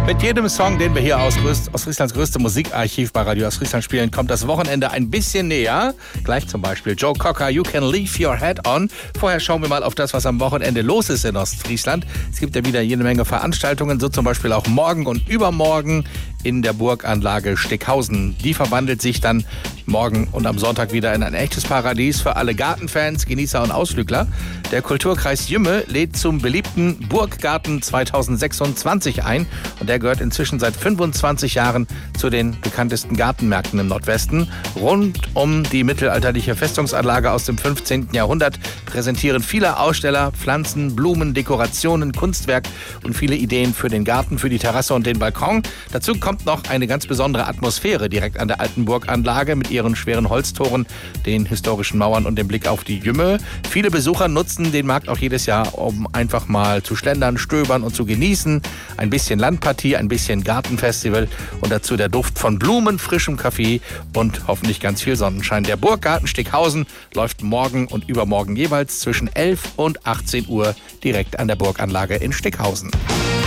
Mit jedem Song, den wir hier aus Frieslands größtem Musikarchiv bei Radio Ostfriesland spielen, kommt das Wochenende ein bisschen näher. Gleich zum Beispiel Joe Cocker, You Can Leave Your Head On. Vorher schauen wir mal auf das, was am Wochenende los ist in Ostfriesland. Es gibt ja wieder jede Menge Veranstaltungen, so zum Beispiel auch morgen und übermorgen in der Burganlage Stickhausen. Die verwandelt sich dann morgen und am Sonntag wieder in ein echtes Paradies für alle Gartenfans, Genießer und Ausflügler. Der Kulturkreis Jümme lädt zum beliebten Burggarten 2026 ein und der gehört inzwischen seit 25 Jahren zu den bekanntesten Gartenmärkten im Nordwesten. Rund um die mittelalterliche Festungsanlage aus dem 15. Jahrhundert präsentieren viele Aussteller Pflanzen, Blumen, Dekorationen, Kunstwerk und viele Ideen für den Garten, für die Terrasse und den Balkon. Dazu kommt noch eine ganz besondere Atmosphäre direkt an der alten Burganlage mit ihren schweren Holztoren, den historischen Mauern und dem Blick auf die Jümme. Viele Besucher nutzen den Markt auch jedes Jahr, um einfach mal zu schlendern, stöbern und zu genießen. Ein bisschen Landpartie, ein bisschen Gartenfestival und dazu der Duft von Blumen, frischem Kaffee und hoffentlich ganz viel Sonnenschein. Der Burggarten Stickhausen läuft morgen und übermorgen jeweils zwischen 11 und 18 Uhr direkt an der Burganlage in Stickhausen.